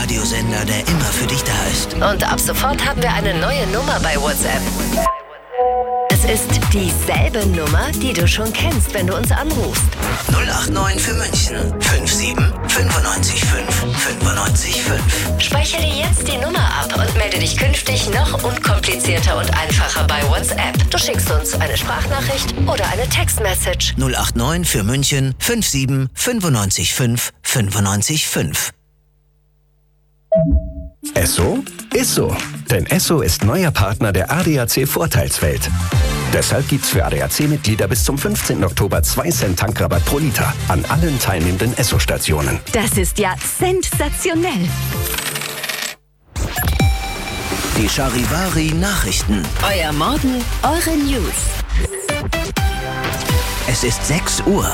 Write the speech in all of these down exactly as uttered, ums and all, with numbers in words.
Radiosender, der immer für dich da ist. Und ab sofort haben wir eine neue Nummer bei WhatsApp. Es ist dieselbe Nummer, die du schon kennst, wenn du uns anrufst. null acht neun für München fünf sieben neun fünf fünf fünf fünf. Speichere dir jetzt die Nummer ab und melde dich künftig noch unkomplizierter und einfacher bei WhatsApp. Du schickst uns eine Sprachnachricht oder eine Textmessage. null acht neun für München fünf sieben neun fünf fünf fünf fünf. Esso ist so. Denn Esso ist neuer Partner der A D A C Vorteilswelt. Deshalb gibt's für A D A C-Mitglieder bis zum fünfzehnten Oktober zwei Cent Tankrabatt pro Liter an allen teilnehmenden Esso-Stationen. Das ist ja sensationell. Die Charivari Nachrichten. Euer Morgen, eure News. Es ist sechs Uhr.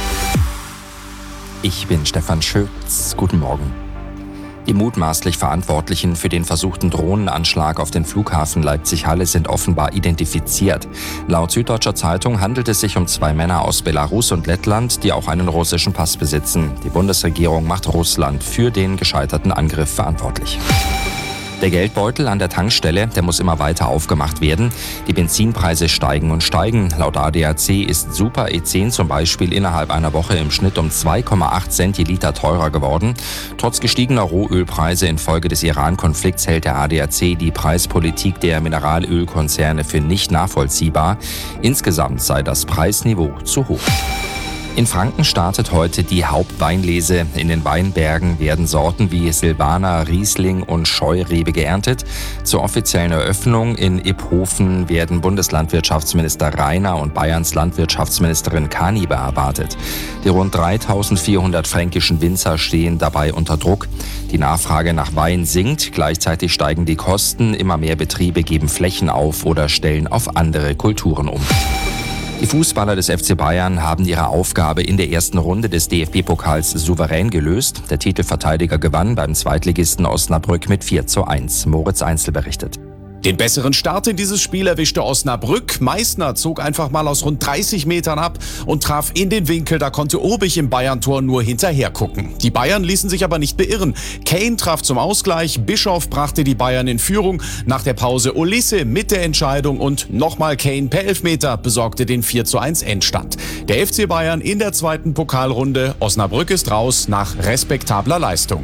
Ich bin Stefan Schütz. Guten Morgen. Die mutmaßlich Verantwortlichen für den versuchten Drohnenanschlag auf den Flughafen Leipzig-Halle sind offenbar identifiziert. Laut Süddeutscher Zeitung handelt es sich um zwei Männer aus Belarus und Lettland, die auch einen russischen Pass besitzen. Die Bundesregierung macht Russland für den gescheiterten Angriff verantwortlich. Der Geldbeutel an der Tankstelle, der muss immer weiter aufgemacht werden. Die Benzinpreise steigen und steigen. Laut A D A C ist Super E zehn zum Beispiel innerhalb einer Woche im Schnitt um zwei Komma acht Cent je Liter teurer geworden. Trotz gestiegener Rohölpreise infolge des Iran-Konflikts hält der A D A C die Preispolitik der Mineralölkonzerne für nicht nachvollziehbar. Insgesamt sei das Preisniveau zu hoch. In Franken startet heute die Hauptweinlese. In den Weinbergen werden Sorten wie Silvaner, Riesling und Scheurebe geerntet. Zur offiziellen Eröffnung in Iphofen werden Bundeslandwirtschaftsminister Rainer und Bayerns Landwirtschaftsministerin Kanibe erwartet. Die rund dreitausendvierhundert fränkischen Winzer stehen dabei unter Druck. Die Nachfrage nach Wein sinkt, gleichzeitig steigen die Kosten. Immer mehr Betriebe geben Flächen auf oder stellen auf andere Kulturen um. Die Fußballer des F C Bayern haben ihre Aufgabe in der ersten Runde des D F B-Pokals souverän gelöst. Der Titelverteidiger gewann beim Zweitligisten Osnabrück mit vier zu eins. Moritz Einzel berichtet. Den besseren Start in dieses Spiel erwischte Osnabrück. Meissner zog einfach mal aus rund dreißig Metern ab und traf in den Winkel. Da konnte Obich im Bayern-Tor nur hinterher gucken. Die Bayern ließen sich aber nicht beirren. Kane traf zum Ausgleich, Bischof brachte die Bayern in Führung. Nach der Pause Olise mit der Entscheidung und nochmal Kane per Elfmeter besorgte den vier zu eins Endstand. Der F C Bayern in der zweiten Pokalrunde. Osnabrück ist raus nach respektabler Leistung.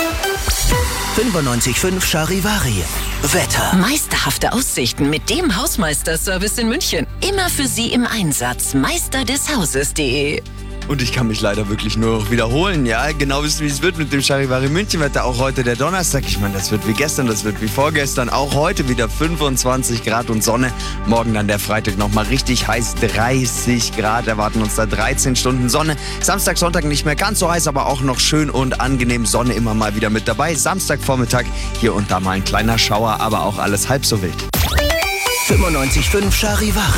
fünfundneunzig Komma fünf Charivari. Wetter. Meisterhafte Aussichten mit dem Hausmeister-Service in München. Immer für Sie im Einsatz. Meister des Hauses punkt de. Und ich kann mich leider wirklich nur noch wiederholen, ja. Genau wissen, wie es wird mit dem Charivari München-Wetter. Auch heute der Donnerstag. Ich meine, das wird wie gestern, das wird wie vorgestern. Auch heute wieder fünfundzwanzig Grad und Sonne. Morgen dann der Freitag nochmal richtig heiß. dreißig Grad erwarten uns da, dreizehn Stunden Sonne. Samstag, Sonntag nicht mehr ganz so heiß, aber auch noch schön und angenehm. Sonne immer mal wieder mit dabei. Samstagvormittag hier und da mal ein kleiner Schauer, aber auch alles halb so wild. fünfundneunzig Komma fünf Charivari.